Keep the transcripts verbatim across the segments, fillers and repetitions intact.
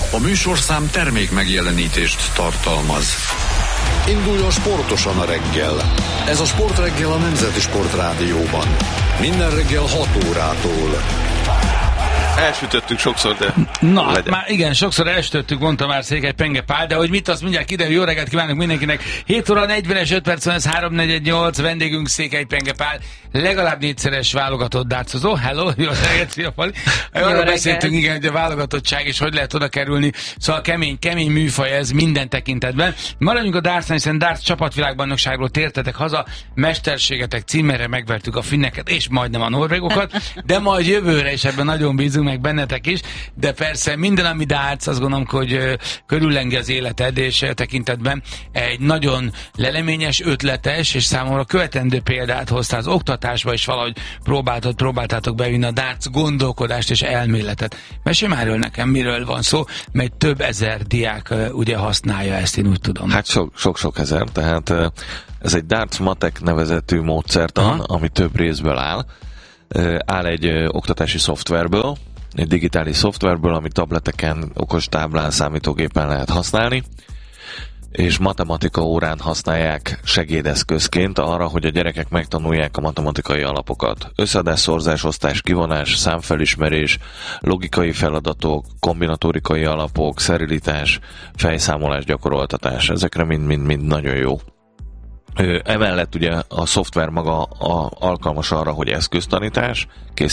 A műsorszám termék megjelenítést tartalmaz. Induljon sportosan a reggel. Ez a Sportreggel a Nemzeti Sportrádióban. Minden reggel hat órától. Elsütöttük sokszor, de Na, legyen. már igen, sokszor elsütöttük, mondta már Székely Penge Pál, de hogy mit, azt mindjárt kiderül. Jó reggelt kívánok mindenkinek. hét óra negyvenes öt perc, ez három negyvennyolc, vendégünk Székely Penge Pál, legalább négyszeres válogatott dárcozó. Hello, jó reggelt, szia Pali. Arra beszéltünk, igen, hogy a válogatottság és hogy lehet oda kerülni. Szóval kemény, kemény műfaj ez minden tekintetben. Maradjunk a dárcnál, hiszen dárc csapatvilágbajnokságról tértetek haza, mesterségetek címére megvertük a finneket és majdnem a norvégokat, de majd jövőre is ebben nagyon bízunk, meg bennetek is, de persze minden, ami dárc, azt gondolom, hogy uh, körüllengi az életed, és uh, tekintetben egy nagyon leleményes, ötletes, és számomra követendő példát hoztál az oktatásba, és valahogy próbáltad, próbáltátok bevinni a dárc gondolkodást és elméletet. Mesélj már erről nekem, miről van szó, mert több ezer diák uh, ugye használja ezt, én úgy tudom. Hát sok-sok ezer, tehát uh, ez egy Darts Matek nevezetű módszertan, aha, ami több részből áll. Uh, áll egy uh, oktatási szoftverből, egy digitális szoftverből, ami tableteken, okostáblán, számítógépen lehet használni, és matematika órán használják segédeszközként arra, hogy a gyerekek megtanulják a matematikai alapokat. Összeadás, szorzás, osztás, kivonás, számfelismerés, logikai feladatok, kombinatórikai alapok, szerilitás, fejszámolás, gyakoroltatás. Ezekre mind-mind nagyon jó. Emellett ugye a szoftver maga a, alkalmas arra, hogy eszköztanítás,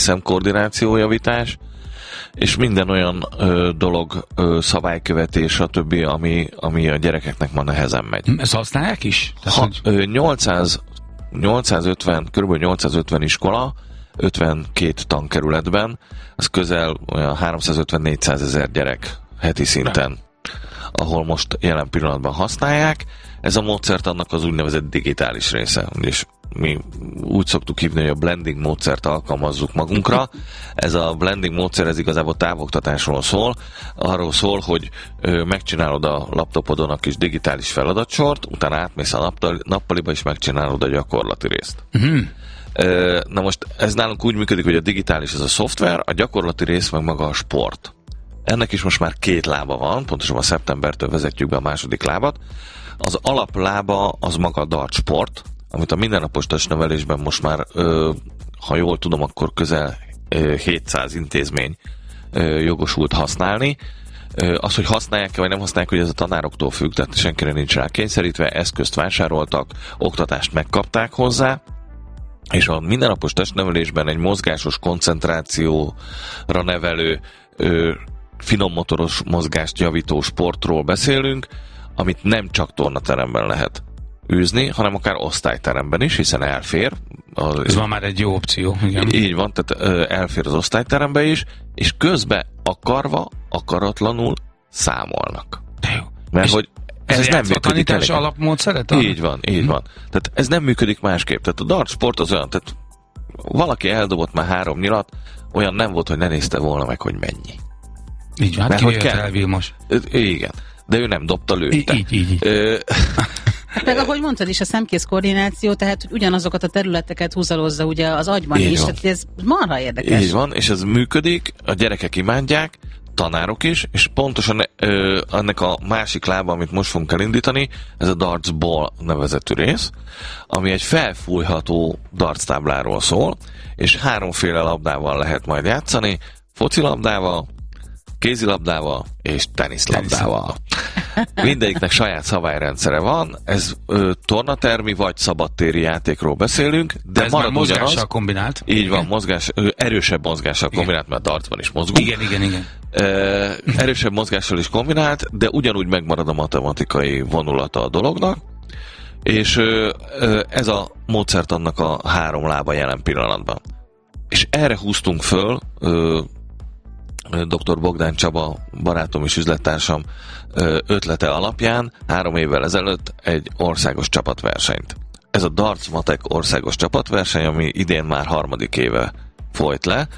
készszemkoordinációjavítás, és minden olyan ö, dolog, ö, szabálykövetés, stb., ami, ami a gyerekeknek ma nehezen megy. Ezt használják is? Ha, hogy... ö, nyolcszáz, nyolcszázötven, kb. nyolcszázötven iskola, ötvenkét tankerületben, az közel olyan háromszázötven-négyszáz ezer gyerek heti szinten, de. ahol most jelen pillanatban használják. Ez a módszert annak az úgynevezett digitális része, és mi úgy szoktuk hívni, hogy a blending módszert alkalmazzuk magunkra. Ez a blending módszer, ez igazából távoktatásról szól. Arról szól, hogy ö, megcsinálod a laptopodon a kis digitális feladatsort, utána átmész a nappal, nappaliba, és megcsinálod a gyakorlati részt. Uh-huh. Ö, na most ez nálunk úgy működik, hogy a digitális ez a szoftver, a gyakorlati rész meg maga a sport. Ennek is most már két lába van, pontosabban szeptembertől vezetjük be a második lábat. Az alaplába az maga a dart sport, amit a mindennapos testnevelésben most már, ö, ha jól tudom, akkor közel ö, hétszáz intézmény ö, jogosult használni. Ö, az, hogy használják-e vagy nem használják, hogy ez a tanároktól függ, tehát senkire nincs rá kényszerítve, eszközt vásároltak, oktatást megkapták hozzá, és a mindennapos testnevelésben egy mozgásos koncentrációra nevelő, ö, finommotoros mozgást javító sportról beszélünk, amit nem csak tornateremben lehet űzni, hanem akár osztályteremben is, hiszen elfér. Az, Ez van már egy jó opció. Igen. Így van, tehát ö, elfér az osztályterembe is, és közben akarva, akaratlanul számolnak. De jó. Mert és hogy ez, ez nem működik. Tanítás alapmódszeret? Így van, így van. Tehát ez nem működik másképp. Tehát a dart sport az olyan, tehát valaki eldobott már három nyilat, olyan nem volt, hogy ne nézte volna meg, hogy mennyi. Így van, hát ki el Vilmos. Igen, de ő nem dobta, lőtte. Így, így, így. Hát meg ahogy mondtad is, a szemkész koordináció, tehát ugyanazokat a területeket húzalozza ugye az agyban így is, tehát ez marha érdekes. Így van, és ez működik, a gyerekek imádják, tanárok is, és pontosan ö, ennek a másik lába, amit most fogunk elindítani, ez a Darts Ball nevezetű rész, ami egy felfújható darts tábláról szól, és háromféle labdával lehet majd játszani, focilabdával, kézilabdával és teniszlabdával. Mindegyiknek saját szabályrendszere van, ez ö, tornatermi vagy szabadtéri játékról beszélünk, de ez marad mozgással ugyanaz. kombinált. Így igen. Van, mozgás, ö, erősebb mozgással igen. kombinált, mert dartsban is mozgunk. Igen, igen, igen. Ö, erősebb mozgással is kombinált, de ugyanúgy megmarad a matematikai vonulata a dolognak, és ö, ö, ez a módszert annak a három lába jelen pillanatban. És erre húztunk föl ö, doktor Bogdán Csaba, barátom és üzlettársam ötlete alapján három évvel ezelőtt egy országos csapatversenyt. Ez a Darts Matek országos csapatverseny, ami idén már harmadik éve folyt le,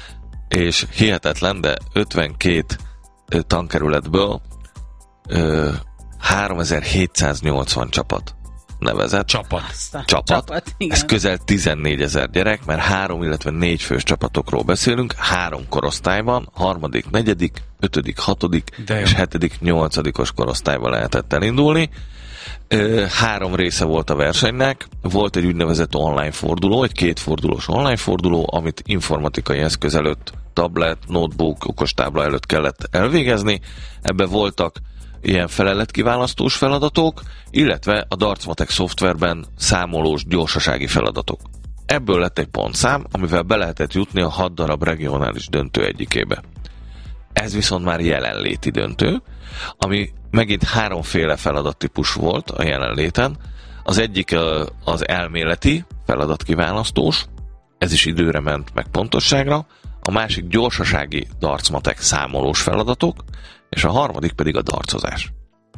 és hihetetlen, de ötvenkét tankerületből háromezer-hétszáznyolcvan csapat nevezett Csapat. csapat. Csapat, Ez közel tizennégyezer gyerek, mert három, illetve négy fős csapatokról beszélünk, három korosztályban, harmadik, negyedik, ötödik, hatodik és hetedik, nyolcadikos korosztályban lehetett elindulni. Három része volt a versenynek, volt egy úgynevezett online forduló, egy kétfordulós online forduló, amit informatikai eszköz előtt, tablet, notebook, okostábla előtt kellett elvégezni. Ebben voltak ilyen feleletkiválasztós feladatok, illetve a Darts-Matek szoftverben számolós gyorsasági feladatok. Ebből lett egy pontszám, amivel be lehetett jutni a hat darab regionális döntő egyikébe. Ez viszont már jelenléti döntő, ami megint háromféle feladattípus volt a jelenléten. Az egyik az elméleti feladatkiválasztós, ez is időre ment meg pontosságra, a másik gyorsasági Darts-Matek számolós feladatok, és a harmadik pedig a darcozás.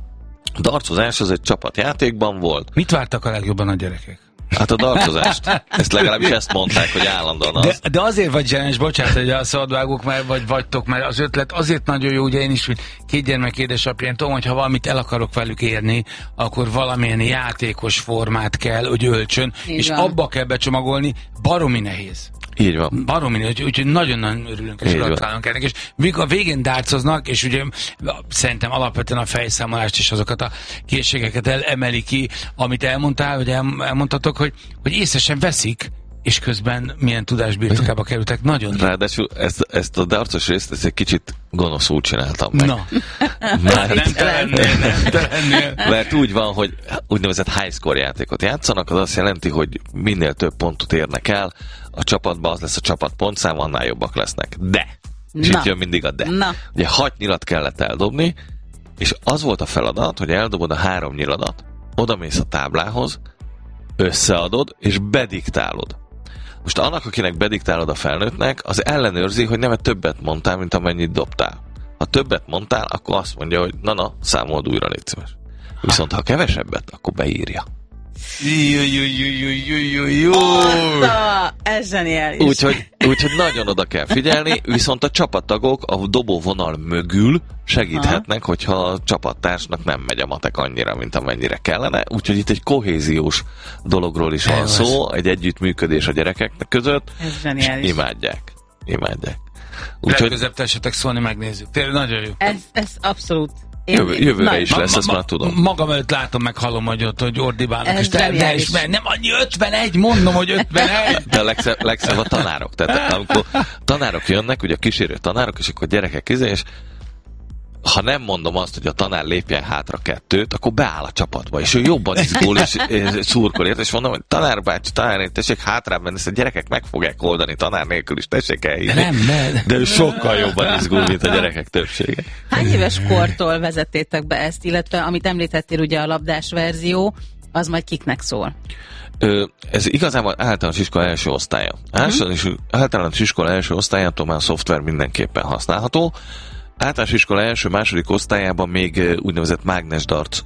A darcozás az egy csapatjátékban volt. Mit vártak a legjobban a gyerekek? Hát a darcozást. Ezt legalábbis ezt mondták, hogy állandóan az. De, de azért vagy zsenes, bocsánat, hogy a szabadvágók már vagy vagytok, mert az ötlet azért nagyon jó, ugye én is két gyermek édesapján tudom, hogy ha valamit el akarok velük érni, akkor valamilyen játékos formát kell, hogy öltsön, így és van. Abba kell becsomagolni, baromi nehéz. Így van. Baromi, úgyhogy úgy, nagyon-nagyon örülünk és gratulálunk ennek. És míg a végén dárcoznak, és ugye szerintem alapvetően a fejszámolást és azokat a készségeket el, emeli ki, amit elmondtál, hogy el, elmondtatok, hogy, hogy észre sem veszik, és közben milyen tudásbirtokába kerültek. Nagyon. Ráadásul ezt, ezt a darcos részt ezt egy kicsit gonoszul csináltam meg. Na. Mert, nem te lennél, nem te lennél. Mert úgy van, hogy úgynevezett high score játékot játszanak, az azt jelenti, hogy minél több pontot érnek el, a csapatban az lesz a csapat pontszám, annál jobbak lesznek. De! És Na. itt jön mindig a de. Na. Ugye hat nyilat kellett eldobni, és az volt a feladat, hogy eldobod a három nyiladat, odamész a táblához, összeadod, és bediktálod. Most annak, akinek bediktálod a felnőttnek, az ellenőrzi, hogy nem többet mondtál, mint amennyit dobtál. Ha többet mondtál, akkor azt mondja, hogy na-na, számold újra, légy szíves. Viszont ha kevesebbet, akkor beírja. Ez zseniális. Úgyhogy, úgyhogy nagyon oda kell figyelni, viszont a csapattagok a dobóvonal mögül segíthetnek, ha. hogyha a csapattársnak nem megy a matek annyira, mint amennyire kellene. Úgyhogy itt egy kohéziós dologról is van szó, egy együttműködés a gyerekeknek között. Ez zseniális. Imádják. Imádják. Úgyhogy legközebb tessetek szólni, megnézzük. Tényleg nagyon jó. Ez, ez abszolút. Jövő, jövőre na, is lesz, ma, ezt ma, már tudom. Magam előtt látom, meg hallom, hogy ott, hogy ordibálnak, és te, de is, nem annyi ötvenegy, mondom, hogy ötvenegy. De a legszebb, legszebb a tanárok. Tehát amikor tanárok jönnek, ugye a kísérő tanárok, és akkor gyerekek közé, és ha nem mondom azt, hogy a tanár lépjen hátra kettőt, akkor beáll a csapatba, és ő jobban izgul, és, és szurkol ért, és mondom, hogy tanár bácsi, tanár, tessék hátrább menni, ezt a gyerekek meg fogják oldani tanár nélkül is, tessék elhívni. De nem, de... de ő sokkal jobban izgul, mint a gyerekek többsége. Hány éves kortól vezettétek be ezt, illetve amit említettél, ugye a labdás verzió, az majd kiknek szól? Ö, ez igazából általános iskola első osztálya. Általános, hmm. általános iskola első osztályától már a szoftver mindenképpen használható. Általános iskola első-második osztályában még úgynevezett mágnesdart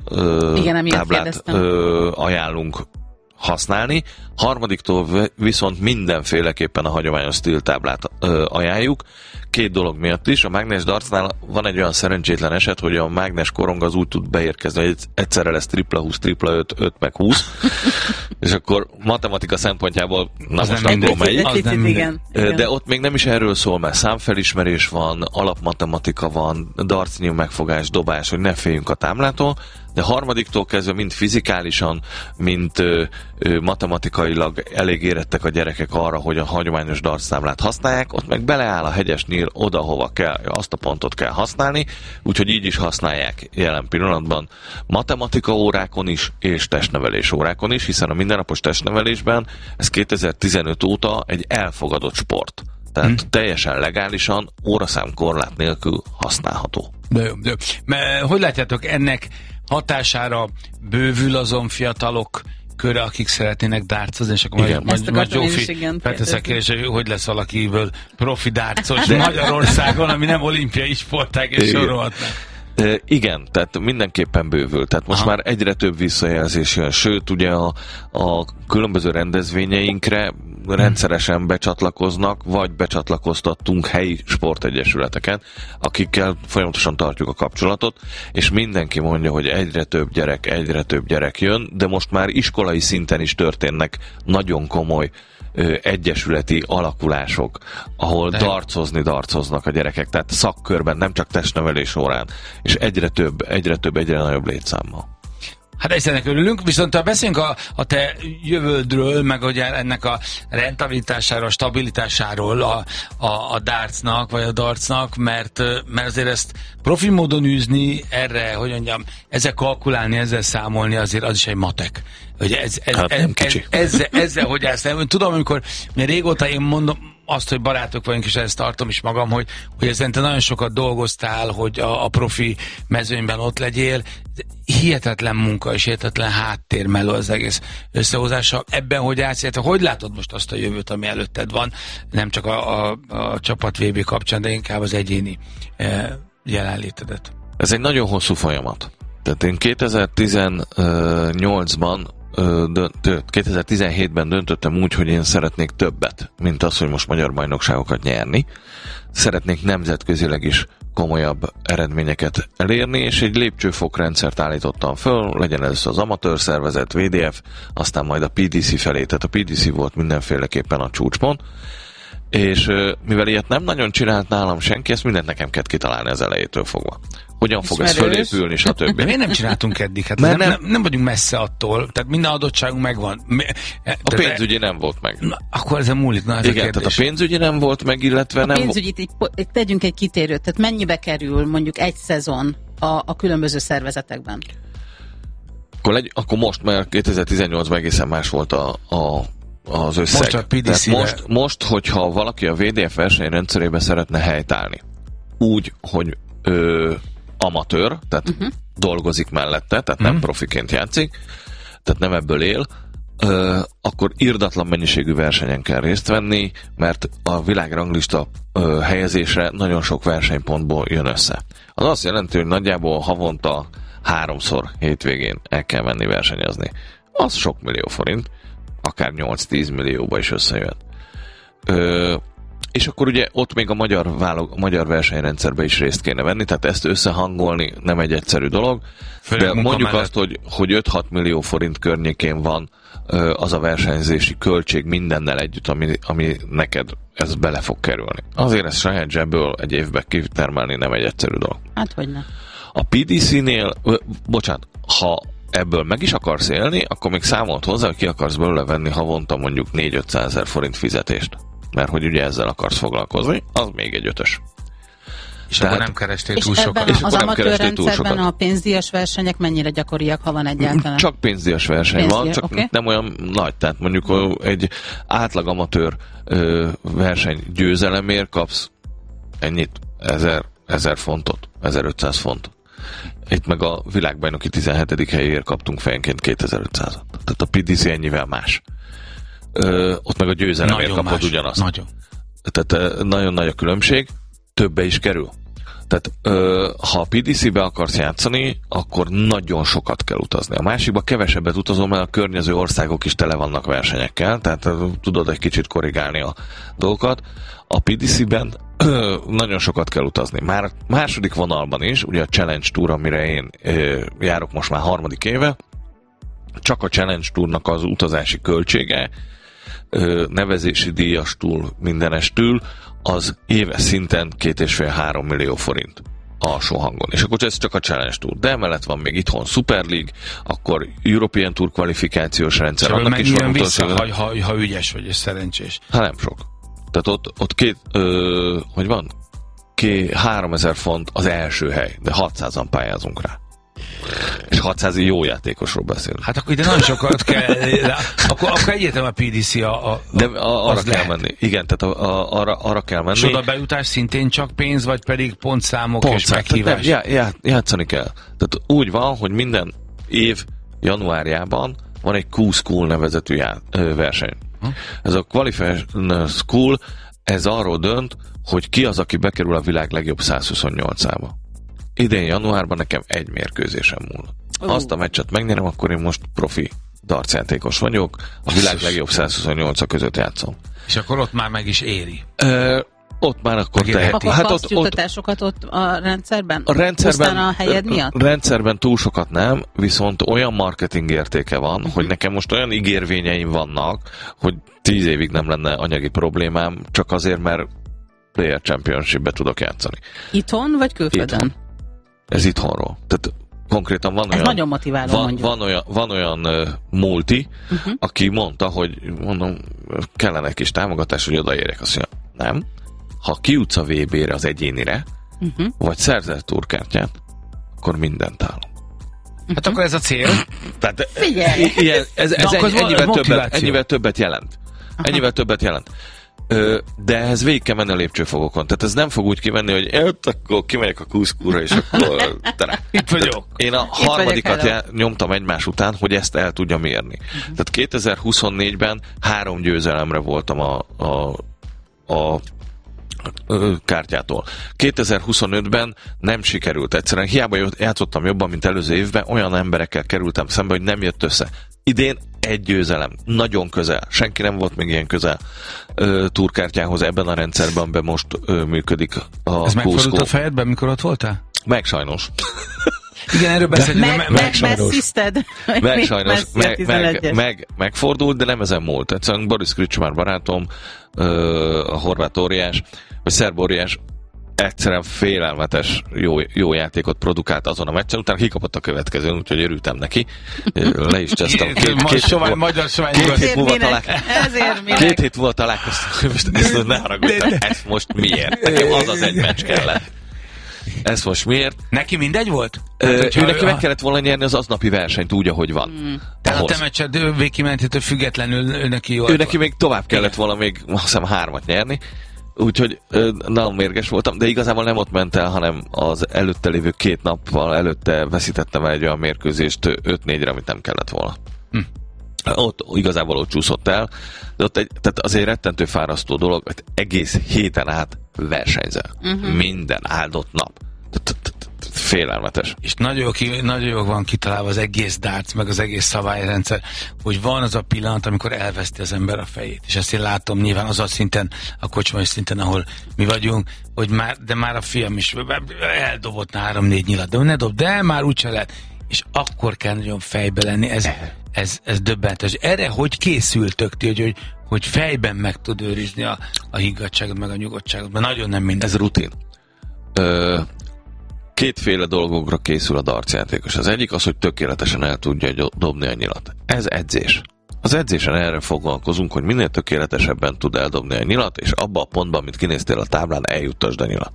táblát ö, ajánlunk használni. Harmadiktól viszont mindenféleképpen a hagyományos stíltáblát ö, ajánljuk. Két dolog miatt is. A mágnes dartsnál van egy olyan szerencsétlen eset, hogy a mágnes korong az úgy tud beérkezni, hogy egyszerre lesz tripla húsz, tripla öt, öt meg húsz. És akkor matematika szempontjából na most akkor megy. De ott még nem is erről szól, mert számfelismerés van, alapmatematika van, dartsnyú megfogás, dobás, hogy ne féljünk a táblától. De harmadiktól kezdve mind fizikálisan, mind ö, ö, matematikailag elég érettek a gyerekek arra, hogy a hagyományos dartstáblát használják, ott meg beleáll a hegyes nyíl oda, hova kell, azt a pontot kell használni, úgyhogy így is használják jelen pillanatban matematika órákon is, és testnevelés órákon is, hiszen a mindennapos testnevelésben ez kétezer-tizenöt óta egy elfogadott sport. Tehát hmm. teljesen legálisan, óraszám korlát nélkül használható. De jó, de jó. Mert hogy látjátok, ennek hatására bővül azon fiatalok köre, akik szeretnének dárcozni, és akkor igen. majd, majd Zsófi felteszek kérdés, hogy hogy lesz valakiből profi dárcos de Magyarországon, ami nem olimpiai sportág, és sorolhatnánk. Igen, tehát mindenképpen bővül. Tehát most Aha. már egyre több visszajelzés jön, sőt, ugye a, a különböző rendezvényeinkre rendszeresen becsatlakoznak, vagy becsatlakoztattunk helyi sportegyesületeket, akikkel folyamatosan tartjuk a kapcsolatot, és mindenki mondja, hogy egyre több gyerek, egyre több gyerek jön, de most már iskolai szinten is történnek nagyon komoly ö, egyesületi alakulások, ahol de... darcozni darcoznak a gyerekek, tehát szakkörben, nem csak testnevelés órán, és egyre több, egyre több, egyre nagyobb létszámmal. Hát egyszerűen örülünk, viszont ha beszélünk a, a te jövődről, meg ugye ennek a rentabilitásáról, a stabilitásáról a, a, a dartsnak, vagy a dartsnak, mert, mert azért ezt profi módon űzni, erre, hogy mondjam, ezzel kalkulálni, ezzel számolni, azért az is egy matek. Hogy ez, ez, hát ez, ez, ezzel, ezzel, hogy ezt nem, tudom, amikor régóta én mondom, azt, hogy barátok vagyunk, és ezt tartom is magam, hogy, hogy ezen te nagyon sokat dolgoztál, hogy a, a profi mezőnyben ott legyél. Hihetetlen munka és hihetetlen háttér mellől az egész összehozása. Ebben hogy állsz, illetve hogy látod most azt a jövőt, ami előtted van, nem csak a, a, a csapat vé bé kapcsán, de inkább az egyéni e, jelenlétedet? Ez egy nagyon hosszú folyamat. Tehát én kétezer-tizennyolcban kétezer-tizenhétben döntöttem úgy, hogy én szeretnék többet, mint az, hogy most magyar bajnokságokat nyerni. Szeretnék nemzetközileg is komolyabb eredményeket elérni, és egy lépcsőfokrendszert állítottam föl, legyen először az amatőr szervezet, vé dé ef, aztán majd a pé dé cé felé, tehát a pé dé cé volt mindenféleképpen a csúcspont, és mivel ilyet nem nagyon csinált nálam senki, ezt mindent nekem kellett kitalálni az elejétől fogva. Hogyan fog ez fölépülni, stb. De miért nem csináltunk eddig? Hát nem, nem, nem vagyunk messze attól, tehát minden adottságunk megvan. A pénzügyi nem volt meg. Na, akkor ez a múlik. Na, ez igen, a tehát a pénzügyi nem volt meg, illetve a nem... A pénzügyit így, így tegyünk egy kitérőt, tehát mennyibe kerül mondjuk egy szezon a, a különböző szervezetekben? Akkor, legy, akkor most, mert kétezer-tizennyolcban egészen más volt a, a az összeg. Most a pé dé cé-re... most, most, hogyha valaki a vé dé ef versenyrendszerébe szeretne helytállni, úgy, hogy ö, amatőr, tehát uh-huh. dolgozik mellette, tehát uh-huh. nem profiként játszik, tehát nem ebből él, ö, akkor irdatlan mennyiségű versenyen kell részt venni, mert a világranglista ö, helyezésre nagyon sok versenypontból jön össze. Az azt jelenti, hogy nagyjából havonta háromszor hétvégén el kell menni versenyezni. Az sok millió forint, akár nyolc-tíz millióba is összejött. Ö, és akkor ugye ott még a magyar, válog, a magyar versenyrendszerbe is részt kéne venni, tehát ezt összehangolni nem egy egyszerű dolog, Főleg de mondjuk mellett. azt, hogy, hogy öt-hat millió forint környékén van ö, az a versenyzési költség mindennel együtt, ami, ami neked ez bele fog kerülni. Azért ezt saját zsebből egy évbe kitermelni nem egy egyszerű dolog. Hát hogyne. A pé dé cé-nél, ö, bocsánat, ha ebből meg is akarsz élni, akkor még számolt hozzá, hogy ki akarsz belőle venni havonta mondjuk négy-ötszázezer forint fizetést. Mert hogy ugye ezzel akarsz foglalkozni, az még egy ötös. És Tehát, akkor nem kerestél túl és sokat. És az amatőr rendszerben a pénzdíjas versenyek mennyire gyakoriak, ha van egyáltalán? Csak pénzdíjas verseny pénzdíjas, van, csak okay. nem olyan nagy. Tehát mondjuk egy átlag amatőr ö, verseny győzelemért kapsz ennyit, ezer, ezer fontot, ezerötszáz fontot. Itt meg a világbajnoki tizenhetedik helyéért kaptunk fejenként kétezer-ötszázat. Tehát a pé dé cé ennyivel más. Ö, ott meg a győzelemért nagyon kapod más. Ugyanazt. Nagyon. Tehát nagyon nagy a különbség, többe is kerül. Tehát ö, ha a pé dé cé-be akarsz játszani, akkor nagyon sokat kell utazni. A másikba kevesebbet utazom, mert a környező országok is tele vannak versenyekkel, tehát tudod egy kicsit korrigálni a dolgokat. A pé dé cé-ben ö, nagyon sokat kell utazni. Már második vonalban is, ugye a Challenge Tour, amire én ö, járok most már harmadik éve, csak a Challenge Tournak az utazási költsége, ö, nevezési díjastól, mindenestől, az éves szinten két és fél három millió forint alsó hangon. És akkor ez csak a Challenge Tour. De emellett van még itthon Super League, akkor European Tour kvalifikációs rendszer. Csak annak is van vissza, ha, ha, ha ügyes vagy, és szerencsés. Hát nem sok. Tehát ott, ott két, ö, hogy van? Ké, háromezer font az első hely, de hatszázan pályázunk rá. És hatszáz jó játékosról beszélünk. Hát akkor ide nagyon sokat kell, akkor, akkor egyértelműen a pé dé cé a, a, de a, arra kell lehet. menni. Igen, tehát a, a, arra, arra kell menni. És oda bejutás szintén csak pénz, vagy pedig pontszámok Pontszám, és meghívás? Nem, já, já, játszani kell. Tehát úgy van, hogy minden év januárjában van egy Q-School nevezetű já, ö, verseny. Hm? Ez a Qualification School, ez arról dönt, hogy ki az, aki bekerül a világ legjobb százhuszonnyolcába. Idén januárban nekem egy mérkőzésem múlott. Uh. Azt a meccset megnyerem, akkor én most profi dartjátékos vagyok, a világ legjobb százhuszonnyolc között játszom. És akkor ott már meg is éri. Ö, ott már akkor te... Akkor hát kapsz juttatásokat ott a rendszerben? A rendszerben, a helyed miatt? A rendszerben túl sokat nem, viszont olyan marketing értéke van, uh-huh. hogy nekem most olyan ígérvényeim vannak, hogy tíz évig nem lenne anyagi problémám, csak azért, mert Player Championship-be tudok játszani. Itthon vagy külföldön? Itthon. Ez itthonról. Tehát konkrétan van Ez olyan... nagyon motiváló, van, mondjuk. Van olyan, van olyan uh, multi, uh-huh. aki mondta, hogy mondom, kellene egy kis támogatás, hogy odaérjek. Azt mondja, nem. Ha kijutsz a vé bé-re az egyénire, uh-huh. vagy szerzel túrkártyát, akkor mindent állom. Uh-huh. Hát akkor ez a cél. Tehát, Figyelj! Ilyen, ez ez ennyi, ennyivel, többet, ennyivel többet jelent. Aha. Ennyivel többet jelent. Ö, de ehhez végig kell menni a lépcsőfokokon. Tehát ez nem fog úgy kimenni, hogy öt, akkor kimegyek a kuszkúra, és akkor... Itt vagyok. Én a Itt harmadikat vagyok, nyomtam egymás után, hogy ezt el tudja mérni. Uh-huh. Tehát kétezer-huszonnégyben három győzelemre voltam a, a, a kártyától. kétezer-huszonötben nem sikerült egyszerűen. Hiába játszottam jobban, mint előző évben, olyan emberekkel kerültem szembe, hogy nem jött össze. Idén egy győzelem. Nagyon közel. Senki nem volt még ilyen közel ö, túrkártyához ebben a rendszerben, amiben most ö, működik a Ez megfordult a fejedben, mikor ott voltál? Meg sajnos. Igen, erről beszélünk. Meg, meg, meg, meg sajnos. Messzizted. Meg sajnos. Meg, meg, meg, megfordult, de nem ezen múlt. Egyszerűen Boris Kricsmár barátom, ö, a horvát óriás, vagy szerb óriás, egyszerűen félelmetes jó, jó játékot produkált azon a meccsen, utána kikapott a következőn, úgyhogy örültem neki. Le is csesztem. Két, két, két, sovány, magyar sovány, két hét múlva talál... Két hét múlva találkoztam, most ezt ne haragudtam, ezt most miért? Nekem az az egy meccs kellett. Ez most miért? Neki mindegy volt? Ö, hát, ő neki a... meg kellett volna nyerni az aznapi versenyt úgy, ahogy van. Mm. Tehát a te meccsed végkimentétől függetlenül ő neki jól. Ő neki még tovább kellett volna még, azt hiszem, hármat nyerni. Úgyhogy nagyon mérges voltam, de igazából nem ott ment el, hanem az előtte lévő két nappal előtte veszítettem el egy olyan mérkőzést öt-négyre, amit nem kellett volna. Hm. Ott igazából ott csúszott el, de ott egy, tehát azért rettentő fárasztó dolog, hogy egész héten át versenyzel. Uh-huh. Minden áldott nap. Félelmetes. És nagyon jó, ki, nagyon jó van kitalálva az egész darts, meg az egész szabályrendszer, hogy van az a pillanat, amikor elveszti az ember a fejét. És ezt én látom nyilván az a szinten, a kocsmai szinten, ahol mi vagyunk, hogy már, de már a fiam is eldobott három-négy nyilat, de ne dob, de már úgyse lehet. És akkor kell nagyon fejbe lenni, ez, ez, ez döbbentes. Erre hogy készültök ti, hogy, hogy, hogy fejben meg tud őrizni a, a higgadtságot, meg a nyugodtságot, mert nagyon nem minden. Ez rutin. Ö, kétféle dolgokra készül a dartsjátékos. Az egyik az, hogy tökéletesen el tudja dobni a nyilat. Ez edzés. Az edzésen erre foglalkozunk, hogy minél tökéletesebben tud eldobni a nyilat, és abba a pontban, amit kinéztél a táblán, eljuttasd a nyilat.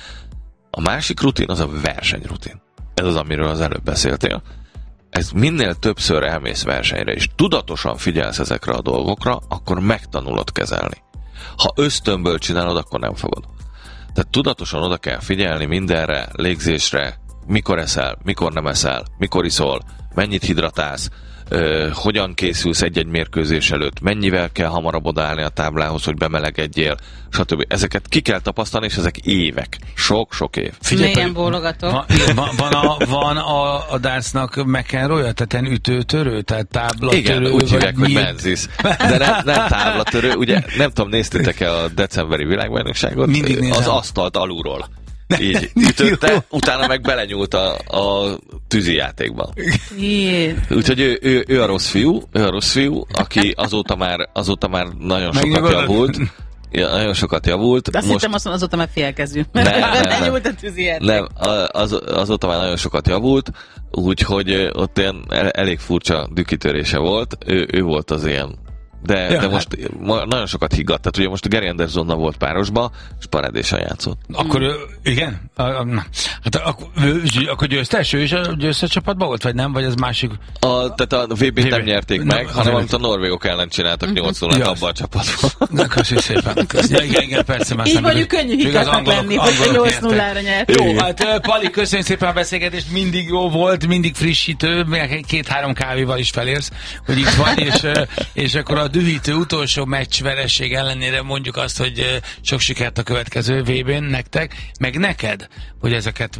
A másik rutin az a versenyrutin. Ez az, amiről az előbb beszéltél. Ez minél többször elmész versenyre, és tudatosan figyelsz ezekre a dolgokra, akkor megtanulod kezelni. Ha ösztönből csinálod, akkor nem fogod. Tehát tudatosan oda kell figyelni mindenre, légzésre, mikor eszel, mikor nem eszel, mikor iszol, mennyit hidratálsz, ö, hogyan készülsz egy-egy mérkőzés előtt, mennyivel kell hamarabb odaállni a táblához, hogy bemelegedjél, stb. Ezeket ki kell tapasztalni, és ezek évek. Sok-sok év. Figyelj, mélyen bólogatok. Van, van, van, a, van a, a dartsnak McEnroe-ja, tehát ilyen ütőtörő, tehát táblatörő. Igen, úgy hívják, hogy Menzies. De nem, nem táblatörő, ugye nem tudom, néztétek-e a decemberi világbajnokságot? Mindig nézem. Az asztalt alulról. Így ütötte, utána meg belenyúlt a, a tűzijátékba. Úgyhogy ő, ő, ő a rossz fiú, ő a rossz fiú, aki azóta már, azóta már nagyon sokat javult. Ja, nagyon sokat javult. De azt most... hittem, azt mondom, azóta már félkezű. Nem, nem, nem. a tűzijáték. Nem, az, azóta már nagyon sokat javult, úgyhogy ott ilyen elég furcsa dükitörése volt. Ő, ő volt az ilyen. De, ja, de most hát... nagyon sokat higgadt. Tehát ugye most a Gary Andersonnal volt párosba, és paradésen játszott. Akkor mm. igen? Hát akkor, akkor győztes? Ő is a győztes csapatban volt, vagy nem? Vagy az másik? A, tehát a vé bét nem nyerték nem, meg, hanem amit a norvégok ellen csináltak nyolc nullát mm-hmm. abban a csapatban. Na, köszönjük szépen. Ja, igen, igen, persze. Már így mondjuk könnyű higgadnak lenni, hogy nyolc nullára nyert. Jó, hát Pali, köszönjük szépen a beszélgetést, mindig jó volt, mindig frissítő, két-három kávéval is felérsz, hogy itt vagy, és, és akkor a dühítő utolsó meccs vereség ellenére mondjuk azt, hogy sok sikert a következő vé bén nektek, meg neked, hogy ezeket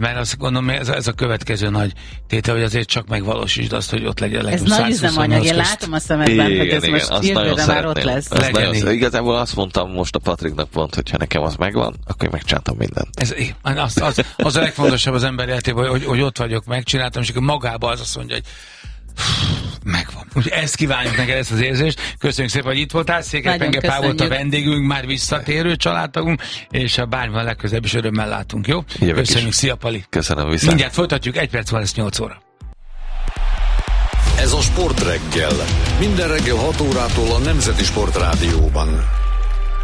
mert azt gondolom, ez, ez a következő nagy tétel, hogy azért csak megvalósítsd azt, hogy ott legyen. Ez nagy üzemanyag, én látom a szemedben, igen, hogy ez igen, most jövőre már ott lesz. Azt nagyon szeretném. Igazából azt mondtam most a Patriknak pont, hogyha nekem az megvan, akkor én megcsináltam mindent. Ez, az, az, az a legfontosabb az ember életében, hogy, hogy ott vagyok, megcsináltam, és akkor magában az azt mondja, hogy megvan. Úgyhogy ezt kívánjuk neked, ezt az érzést. Köszönjük szépen, hogy itt voltál. Székely Penge Pál volt a vendégünk, már visszatérő családtagunk, és a bármival legközelebb is örömmel látunk, jó? Jövök Köszönjük, is. szia Pali. Köszönöm vissza. Mindjárt folytatjuk, egy perc van, lesz nyolc óra. Ez a Sportreggel. Minden reggel hat órától a Nemzeti Sportrádióban.